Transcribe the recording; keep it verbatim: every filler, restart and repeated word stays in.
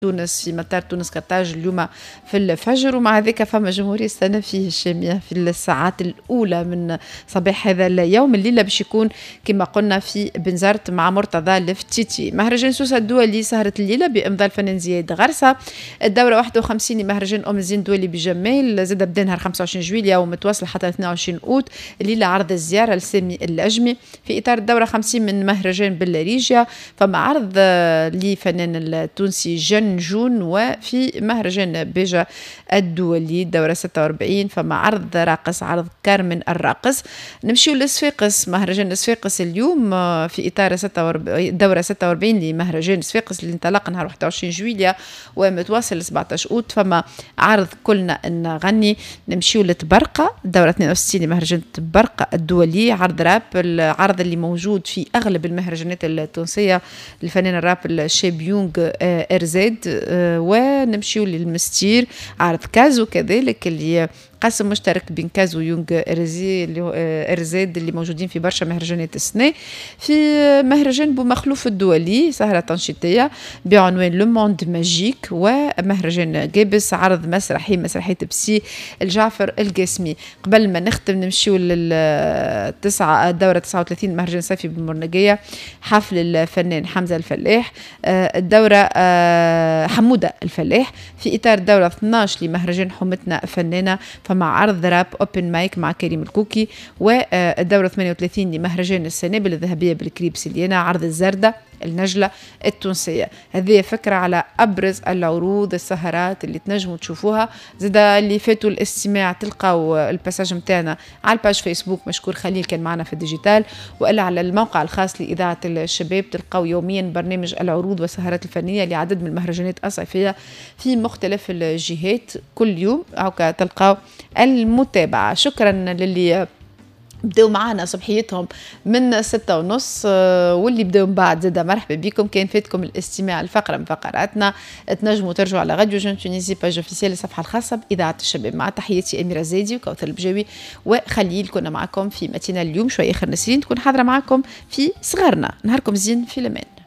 تونس في مطار تونس قرطاج اليوم في الفجر، ومع ذلك فما جمهورية السنة فيه الشامية في الساعات الأولى من صباح هذا اليوم. الليلة باش يكون كما قلنا في بنزرت مع مرتضى الفتيتي. مهرجان سوسة الدولي سهرة الليلة بإمضاء الفنان زياد غرسة. الدورة واحد وخمسين لمهرجان أم الزين الدولي بجمال زاد بدا نهار خمسة وعشرين جويلية ومتواصل حتى اثنين وعشرين أوت. الليلة عرض الزيارة لسامي الأجمي في إطار الدورة خمسين من مهرجان بلاريجيا. فما عرض لفنان التونسي جن جون. وفي مهرجان بيجا الدولي الدورة ستة وأربعين فما عرض راقص عرض كارمن الراقص. نمشيو لصفاقس. مهرجان صفاقس اليوم في إطار الدورة ستة وأربعين لمهرجان صفاقس اللي انطلق نهار واحد وعشرين جويلية ومتواصل ل سبعة عشر أوت. فما عرض كلنا نغني. نمشيو لتبرقة الدورة اثنين وستين لمهرجان تبرقة الدولي عرض راب، العرض اللي موجود في أغلب المهرجانات التونسية للفنان الراب الشاب يونغ ارزاد. ونمشيو للمستير عرض كازو كذلك اللي قسم مشترك بين كازو يونغ ارزي اللي ارزاد اللي موجودين في برشا مهرجانات السنة. في مهرجان بومخلوف الدولي سهرة تنشيطية بعنوان لو موند ماجيك. ومهرجان جابس عرض مسرحي مسرحية بسي الجعفر القاسمي. قبل ما نختم نمشيو للتسعة الدورة تسعة وثلاثين مهرجان صيفي بالمرنقية حفل الفنان حمزة الفلاح. الدورة حمودة الفلاح في إطار الدورة اثني عشر لمهرجان حمتنا فنانة فمع عرض راب أوبن مايك مع كريم الكوكي. والدورة ثمانية وثلاثين لمهرجان السنابل الذهبية بالكريب سليانة عرض الزردة النجلة التونسية. هذه فكرة على أبرز العروض السهرات اللي تنجموا تشوفوها. زاد اللي فاتوا الاستماع تلقاو الباساج متاعنا على الباج فيسبوك مشكور خليل كان معنا في الديجيتال، وإلا على الموقع الخاص لإذاعة الشباب تلقاو يوميا برنامج العروض والسهرات الفنية لعدد من المهرجانات الصيفية في مختلف الجهات. كل يوم هكا تلقاو المتابعة. شكرا للي بدأوا معنا صبحيتهم من ستة ونص واللي بدأوا من بعد زادة مرحبا بكم. كان فاتكم الاستماع الفقرة من فقراتنا تنجموا ترجعوا على راديو جون تونيزي باج اوفيسيال الصفحة الخاصة بإذاعة الشباب. مع تحياتي أميرة زادي وكوثر البجاوي وخليل كنا معكم في متينا اليوم شوية آخر نسرين تكون حاضرة معكم في صغارنا. نهاركم زين في الأمان.